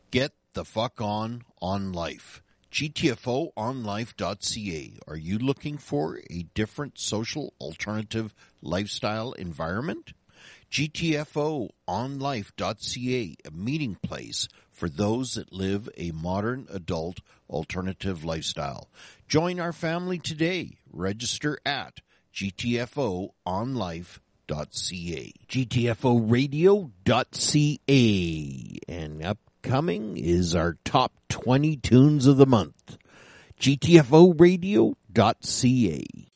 Get the fuck on life. GTFOonlife.ca. Are you looking for a different social alternative lifestyle environment? GTFOonlife.ca, a meeting place for those that live a modern adult alternative lifestyle. Join our family today. Register at GTFOonlife.ca. GTFOradio.ca. And upcoming is our top 20 tunes of the month. GTFOradio.ca.